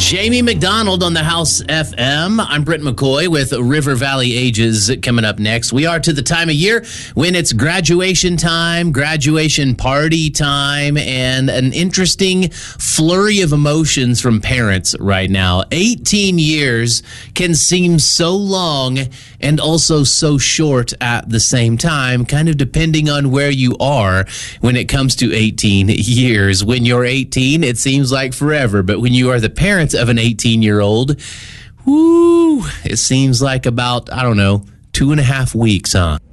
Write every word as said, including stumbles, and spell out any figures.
Jamie McDonald on the House F M. I'm Brent McCoy with River Valley Ages coming up next. We are to the time of year when it's graduation time, graduation party time, and an interesting flurry of emotions from parents right now. eighteen years can seem so long and also so short at the same time, kind of depending on where you are when it comes to eighteen years. When you're eighteen, it seems like forever, but when you are the parent of an eighteen-year-old, whoo, it seems like about, I don't know, two and a half weeks, huh?